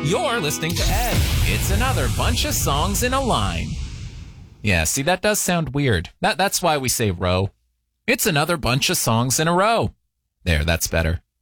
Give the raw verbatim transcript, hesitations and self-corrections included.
You're listening to Ed. It's another bunch of songs in a line. Yeah, see, that does sound weird. That That's why we say row. It's another bunch of songs in a row. There, that's better.